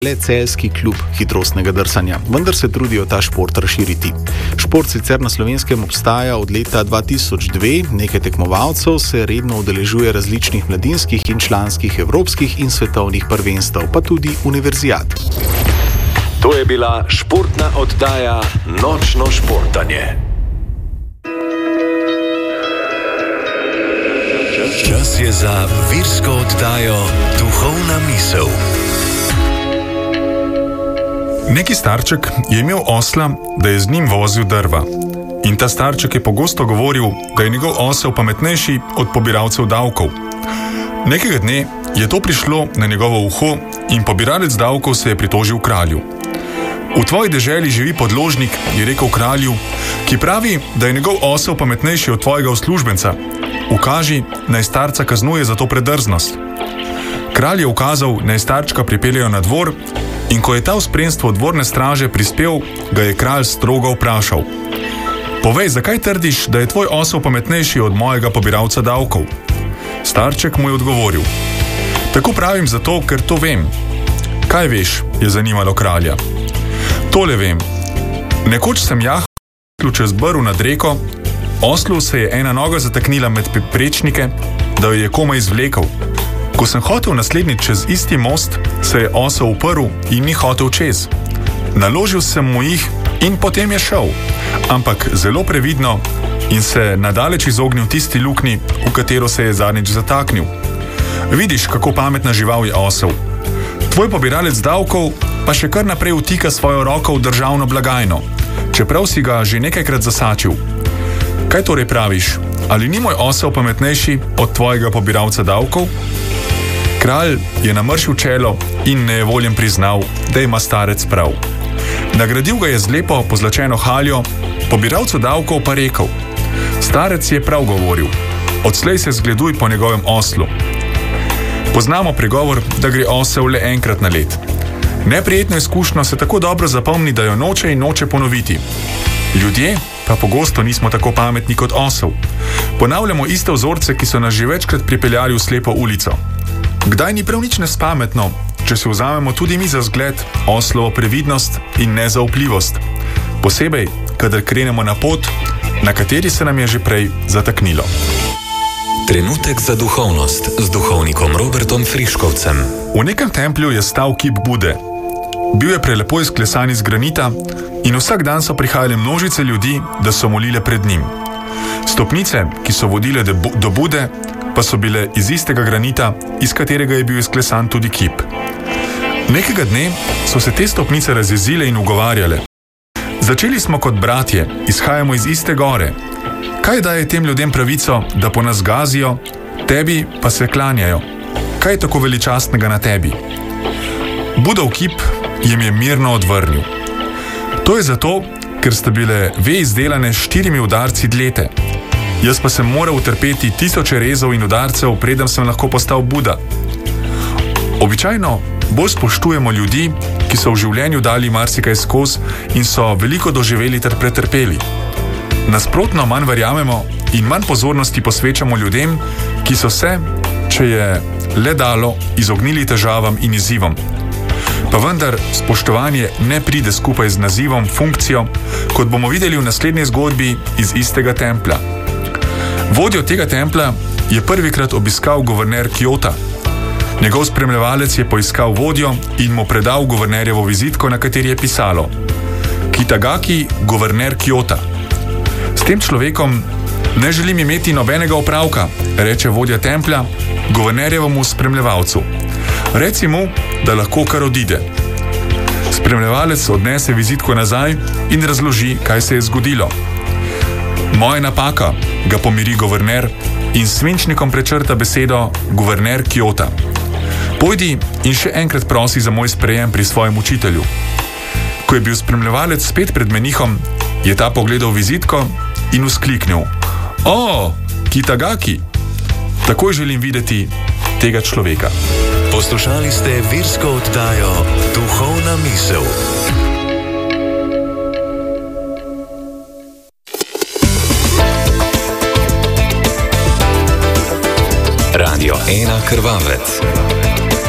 le celjski klub hitrostnega drsanja, vendar se trudijo ta šport razširiti. Šport sicer na Slovenskem obstaja od leta 2002, nekaj tekmovalcev se redno udeležuje različnih mladinskih in članskih evropskih in svetovnih prvenstev, pa tudi univerzijad. To je bila športna oddaja Nočno športanje. Čas je za virsko oddajo Duhovna misel. Neki starček je imel osla, da je z njim vozil drva. In ta starček je pogosto govoril, da je njegov osel pametnejši od pobiralcev davkov. Nekega dne je to prišlo na njegovo uho in pobiralec davkov se je pritožil kralju. V tvoji deželi živi podložnik, je rekel kralju, ki pravi, da je njegov osel pametnejši od tvojega uslužbenca. Ukaži, naj starca kaznuje za to predrznost. Kralj je ukazal, naj starčka pripeljejo na dvor, in ko je ta v spremstvu dvorne straže prispel, ga je kralj strogo vprašal: povej, zakaj trdiš, da je tvoj osel pametnejši od mojega pobiralca davkov? Starček mu je odgovoril: tako pravim zato, ker to vem. Kaj veš, je zanimalo kralja. Tole vem. Nekoč sem jahal čez brv nad reko, oslu se je ena noga zataknila med prečnike, da jo je komaj izvlekel. Ko sem hotel naslednjič čez isti most, se je osel uprl in ni hotel čez. Naložil sem mu jih in potem je šel, ampak zelo previdno in se nadaleč izognil tisti luknji, v katero se je zadnjič zataknil. Vidiš, kako pametna žival je osel. Tvoj pobiralec davkov pa še kar naprej vtika svojo roko v državno blagajno, čeprav si ga že nekajkrat zasačil. Kaj torej praviš? Ali ni moj osel pametnejši od tvojega pobiralca davkov? Kralj je namršil čelo in nejevoljen priznal, da ima starec prav. Nagradil ga je z lepo pozlačeno haljo, pobiralcu davkov pa rekel: starec je prav govoril, odslej se zgleduj po njegovem oslu. Poznamo pregovor, da gre osel le enkrat na let. Neprijetno izkušnjo se tako dobro zapomni, da jo noče in noče ponoviti. Ljudje pa pogosto nismo tako pametni kot osel. Ponavljamo iste vzorce, ki so nas že večkrat pripeljali v slepo ulico. Kdaj ni prav nič nespametno, če si vzamemo tudi mi za zgled oslovo previdnost in nezaupljivost, posebej, kadar krenemo na pot, na kateri se nam je že prej zataknilo. Trenutek za duhovnost z duhovnikom Robertom Friškovcem. V nekem templju je stal kip Bude. Bil je prelepo izklesan iz granita in vsak dan so prihajale množice ljudi, da so molile pred njim. Stopnice, ki so vodile do Bude, pa so bile iz istega granita, iz katerega je bil izklesan tudi kip. Nekega dne so se te stopnice razjezile in ugovarjale: začeli smo kot bratje, izhajamo iz iste gore. Kaj daje tem ljudem pravico, da po nas gazijo, tebi pa se klanjajo? Kaj je tako veličastnega na tebi? Budov kip jim je mirno odvrnil: to je zato, ker sta bile veje izdelane 4 udarci dlete. Jaz pa sem moral utrpeti 1000 rezov in udarcev, preden sem lahko postal Buda. Običajno bolj spoštujemo ljudi, ki so v življenju dali marsikaj skozi in so veliko doživeli ter pretrpeli. Nasprotno manj verjamemo in manj pozornosti posvečamo ljudem, ki so se, če je le dalo, izognili težavam in izzivom. Pa vendar spoštovanje ne pride skupaj z nazivom, funkcijo, kot bomo videli v naslednji zgodbi iz istega templja. Vodjo tega templja je prvikrat obiskal guverner Kjota. Njegov spremljevalec je poiskal vodjo in mu predal guvernerjevo vizitko, na kateri je pisalo: Kitagaki, guverner Kjota. S tem človekom ne želim imeti nobenega opravka, reče vodja templja guvernerjevemu spremljevalcu. Reci mu, da lahko kar odide. Spremljevalec odnese vizitko nazaj in razloži, kaj se je zgodilo. Moja napaka, ga pomiri guverner in s svinčnikom prečrta besedo guverner Kjota. Pojdi in še enkrat prosi za moj sprejem pri svojem učitelju. Ko je bil spremljevalec spet pred menihom, je ta pogledal vizitko in vzkliknil: O, Kitagaki! Takoj želim videti tega človeka. Poslušali ste virsko oddajo Duhovna misel. Radio 1 Krvavec.